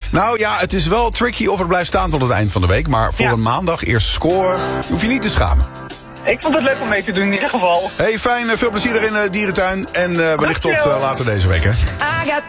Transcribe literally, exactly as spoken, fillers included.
Nou ja, het is wel tricky of het blijft staan tot het eind van de week. Maar voor Ja. een maandag eerste score hoef je niet te schamen. Ik vond het leuk om mee te doen in ieder geval. Hey, fijn. Veel plezier er in de dierentuin. En uh, wellicht tot uh, later deze week, hè. I got